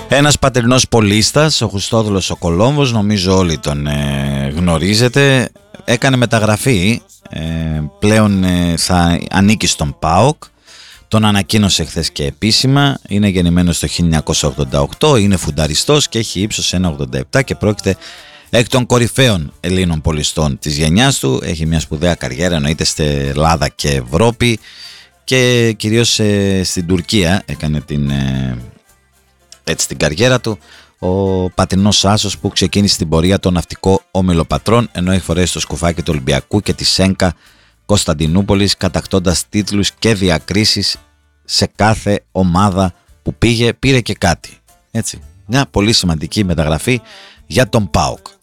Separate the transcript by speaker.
Speaker 1: Ένας πατερινός πολίστας, ο Χριστόδουλος ο Κολόμβος, νομίζω όλοι τον γνωρίζετε, έκανε μεταγραφή, πλέον θα ανήκει στον ΠΑΟΚ, τον ανακοίνωσε χθες και επίσημα, είναι γεννημένος το 1988, είναι φουνταριστός και έχει ύψος 1,87 και πρόκειται εκ των κορυφαίων Ελλήνων πολιστών της γενιάς του, έχει μια σπουδαία καριέρα εννοείται στην Ελλάδα και Ευρώπη και κυρίως στην Τουρκία έκανε την καριέρα του. Ο πατρινός άσος που ξεκίνησε την πορεία των ναυτικό όμιλο πατρών, ενώ έχει φορέσει το σκουφάκι του Ολυμπιακού και τη ΣΕΝΚΑ Κωνσταντινούπολης, κατακτώντας τίτλους και διακρίσεις σε κάθε ομάδα που πήγε, πήρε και κάτι. Έτσι, μια πολύ σημαντική μεταγραφή για τον ΠΑΟΚ.